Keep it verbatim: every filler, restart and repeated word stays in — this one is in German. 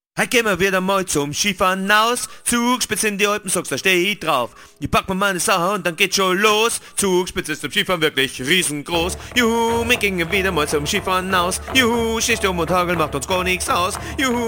Hey, gehen wir wieder mal zum Skifahren aus. Zugspitze in die Alpen, sagst, da steh ich drauf. Ich pack mir meine Sache und dann geht's schon los. Zugspitze ist zum Skifahren wirklich riesengroß. Juhu, wir gingen wieder mal zum Skifahren aus. Juhu, Schneesturm und Hagel macht uns gar nichts aus. Juhu.